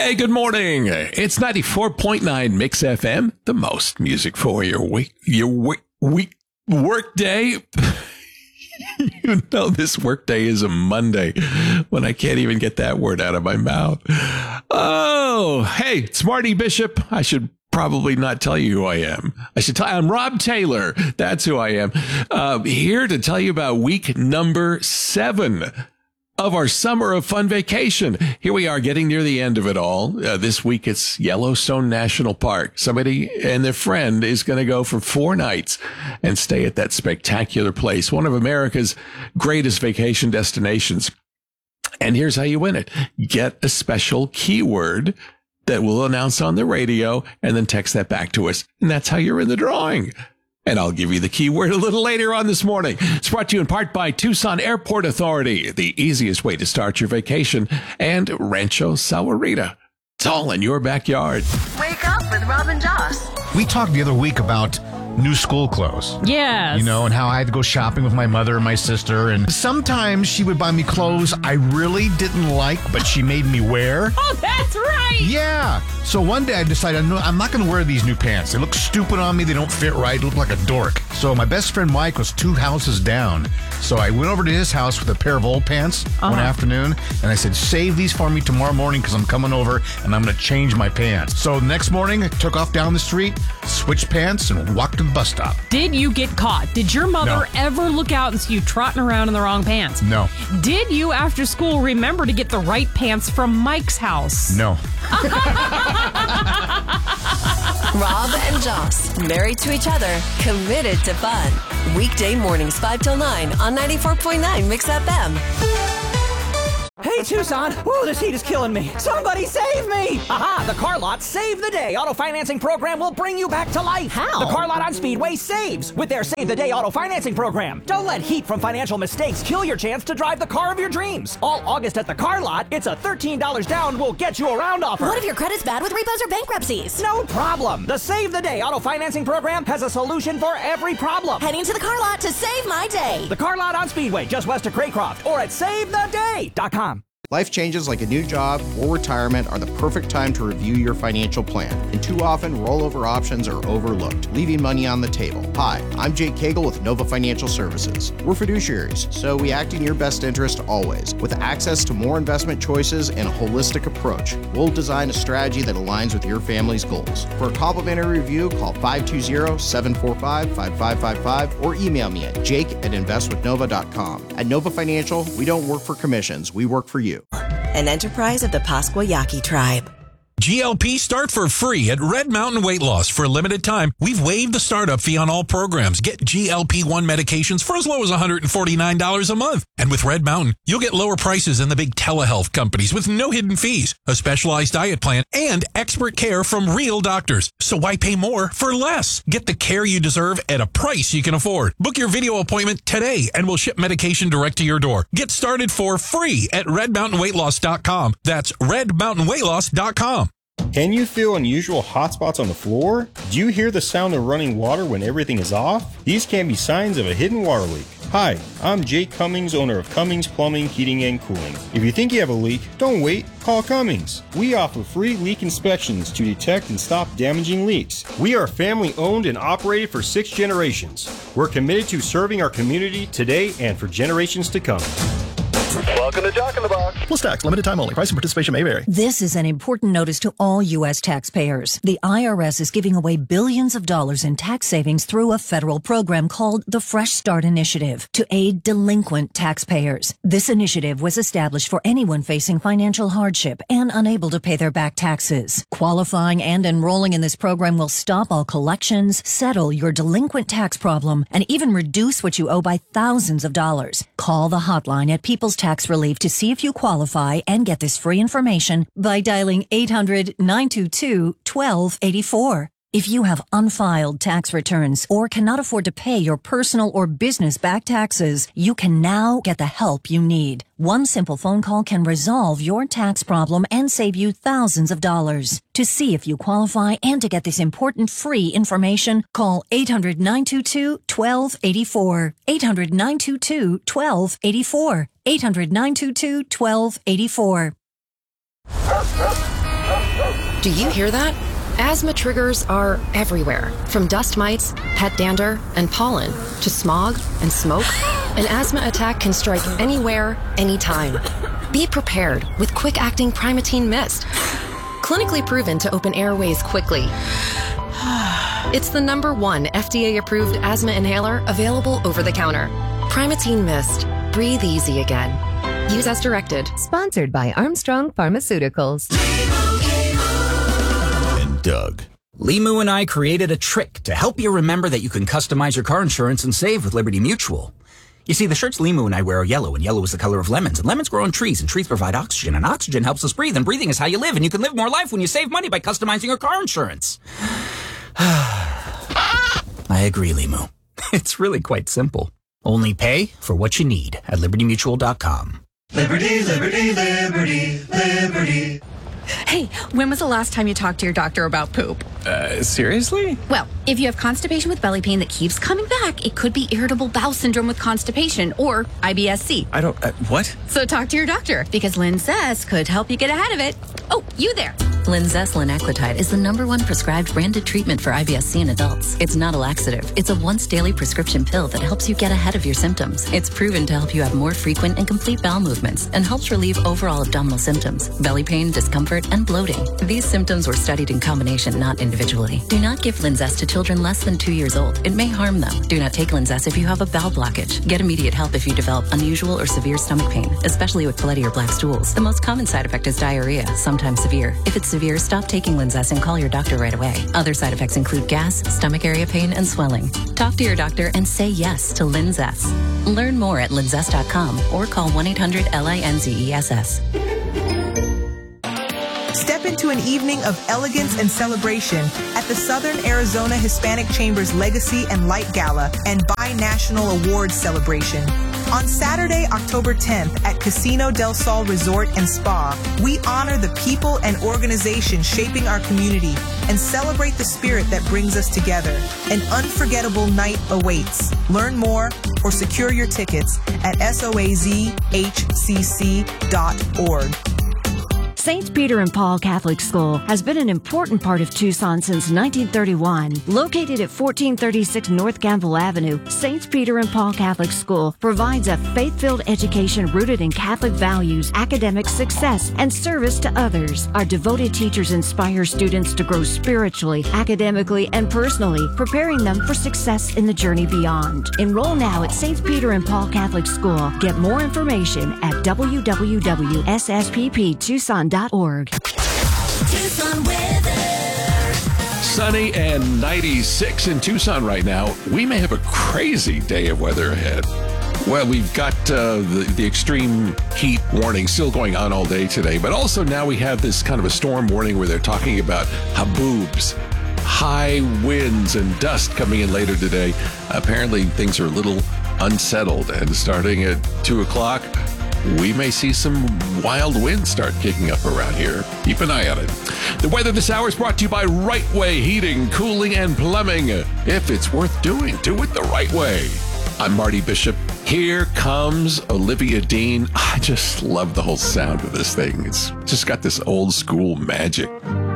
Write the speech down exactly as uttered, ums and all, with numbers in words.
Hey, good morning. It's ninety-four point nine Mix F M, the most music for your week, your week, week work day. You know, this work day is a Monday when I can't even get that word out of my mouth. Oh, hey, it's Marty Bishop. I should probably not tell you who I am. I should tell you, I'm Rob Taylor. That's who I am. Uh, here to tell you about week number seven of our Summer of Fun vacation. Here we are getting near the end of it all. Uh, this week it's Yellowstone National Park. Somebody and their friend is going to go for four nights and stay at that spectacular place, one of America's greatest vacation destinations. And here's how you win it. Get a special keyword that we'll announce on the radio and then text that back to us. And that's how you're in the drawing. And I'll give you the keyword a little later on this morning. It's brought to you in part by Tucson Airport Authority, the easiest way to start your vacation, and Rancho Sahuarita. It's all in your backyard. Wake up with Rob and Joss. We talked the other week about new school clothes. Yes. You know, and how I had to go shopping with my mother and my sister. And sometimes she would buy me clothes I really didn't like, but she made me wear. Oh, that's right. Yeah. So one day I decided, no, I'm not going to wear these new pants. They look stupid on me. They don't fit right. I look like a dork. So my best friend Mike was two houses down. So I went over to his house with a pair of old pants uh-huh. one afternoon. And I said, save these for me tomorrow morning because I'm coming over and I'm going to change my pants. So the next morning I took off down the street, switched pants, and walked to the bus stop. Did you get caught? Did your mother No. ever look out and see you trotting around in the wrong pants? No. Did you, after school, remember to get the right pants from Mike's house? No. Rob and Joss, married to each other, committed to fun. Weekday mornings five till nine on ninety-four point nine Mix F M. Hey, Tucson! Whoa, this heat is killing me! Somebody save me! Aha! The Car Lot Save the Day auto financing program will bring you back to life! How? The Car Lot on Speedway saves with their Save the Day auto financing program. Don't let heat from financial mistakes kill your chance to drive the car of your dreams. All August at the Car Lot, it's a thirteen dollars down will get you around offer. What if your credit's bad with repos or bankruptcies? No problem! The Save the Day auto financing program has a solution for every problem. Heading to the Car Lot to save my day. The Car Lot on Speedway, just west of Craycroft, or at save the day dot com. Life changes like a new job or retirement are the perfect time to review your financial plan, and too often rollover options are overlooked, leaving money on the table. Hi, I'm Jake Cagle with Nova Financial Services. We're fiduciaries, so we act in your best interest always. With access to more investment choices and a holistic approach, we'll design a strategy that aligns with your family's goals. For a complimentary review, call five two zero, seven four five, five five five five or email me at jake at invest with nova dot com. At Nova Financial, we don't work for commissions, we work for you. An enterprise of the Pasquayaki tribe. G L P start for free at Red Mountain Weight Loss. For a limited time, we've waived the startup fee on all programs. Get G L P one medications for as low as one hundred forty-nine dollars a month. And with Red Mountain, you'll get lower prices than the big telehealth companies with no hidden fees, a specialized diet plan, and expert care from real doctors. So why pay more for less? Get the care you deserve at a price you can afford. Book your video appointment today and we'll ship medication direct to your door. Get started for free at red mountain weight loss dot com. That's red mountain weight loss dot com. Can you feel unusual hot spots on the floor? Do you hear the sound of running water when everything is off? These can be signs of a hidden water leak. Hi, I'm Jake Cummings, owner of Cummings Plumbing, Heating, and Cooling. If you think you have a leak, don't wait, call Cummings. We offer free leak inspections to detect and stop damaging leaks. We are family owned and operated for six generations. We're committed to serving our community today and for generations to come. Welcome to Jock in the Box. Plus tax, limited time only. Price and participation may vary. This is an important notice to all U S taxpayers. The I R S is giving away billions of dollars in tax savings through a federal program called the Fresh Start Initiative to aid delinquent taxpayers. This initiative was established for anyone facing financial hardship and unable to pay their back taxes. Qualifying and enrolling in this program will stop all collections, settle your delinquent tax problem, and even reduce what you owe by thousands of dollars. Call the hotline at People's Tax Relief to see if you qualify and get this free information by dialing eight hundred, nine two two, one two eight four. If you have unfiled tax returns or cannot afford to pay your personal or business back taxes, you can now get the help you need. One simple phone call can resolve your tax problem and save you thousands of dollars. To see if you qualify and to get this important free information, call eight hundred, nine two two, one two eight four. eight hundred, nine two two, one two eight four. eight hundred, nine two two, one two eight four. Do you hear that? Asthma triggers are everywhere, from dust mites, pet dander, and pollen, to smog and smoke. An asthma attack can strike anywhere, anytime. Be prepared with quick-acting Primatene Mist. Clinically proven to open airways quickly. It's the number one F D A-approved asthma inhaler available over the counter. Primatene Mist. Breathe easy again. Use as directed. Sponsored by Armstrong Pharmaceuticals. And Doug. Limu and I created a trick to help you remember that you can customize your car insurance and save with Liberty Mutual. You see, the shirts Limu and I wear are yellow, and yellow is the color of lemons, and lemons grow on trees, and trees provide oxygen, and oxygen helps us breathe, and breathing is how you live, and you can live more life when you save money by customizing your car insurance. I agree, Limu. It's really quite simple. Only pay for what you need at liberty mutual dot com. Liberty, liberty, liberty, liberty. Hey, when was the last time you talked to your doctor about poop? Uh, seriously? Well, if you have constipation with belly pain that keeps coming back, it could be irritable bowel syndrome with constipation or I B S C. I don't, uh, what? So talk to your doctor, because Linzess could help you get ahead of it. Oh, you there. Linzess linaclotide is the number one prescribed branded treatment for I B S C in adults. It's not a laxative. It's a once daily prescription pill that helps you get ahead of your symptoms. It's proven to help you have more frequent and complete bowel movements and helps relieve overall abdominal symptoms, belly pain, discomfort, and bloating. These symptoms were studied in combination, not individually. Do not give Linzess to children less than two years old. It may harm them. Do not take Linzess if you have a bowel blockage. Get immediate help if you develop unusual or severe stomach pain, especially with bloody or black stools. The most common side effect is diarrhea, sometimes severe. If it's severe, stop taking Linzess and call your doctor right away. Other side effects include gas, stomach area pain, and swelling. Talk to your doctor and say yes to Linzess. Learn more at linzess dot com or call one eight hundred L I N Z E S S. Step into an evening of elegance and celebration at the Southern Arizona Hispanic Chamber's Legacy and Light Gala and Bi-National Awards celebration. On Saturday, October tenth at Casino del Sol Resort and Spa, we honor the people and organizations shaping our community and celebrate the spirit that brings us together. An unforgettable night awaits. Learn more or secure your tickets at soazhcc dot org. Saint Peter and Paul Catholic School has been an important part of Tucson since nineteen thirty-one. Located at fourteen thirty-six North Gamble Avenue, Saint Peter and Paul Catholic School provides a faith-filled education rooted in Catholic values, academic success, and service to others. Our devoted teachers inspire students to grow spiritually, academically, and personally, preparing them for success in the journey beyond. Enroll now at Saint Peter and Paul Catholic School. Get more information at w w w dot s s p p tucson dot org. Tucson weather. Sunny and ninety-six in Tucson right now. We may have a crazy day of weather ahead. Well, we've got uh, the, the extreme heat warning still going on all day today, but also now we have this kind of a storm warning where they're talking about haboobs, high winds and dust coming in later today. Apparently things are a little unsettled, and starting at two o'clock, we may see some wild winds start kicking up around here. Keep an eye on it. The weather this hour is brought to you by Right Way Heating, Cooling, and Plumbing. If it's worth doing, do it the right way. I'm Marty Bishop. Here comes Olivia Dean. I just love the whole sound of this thing. It's just got this old school magic.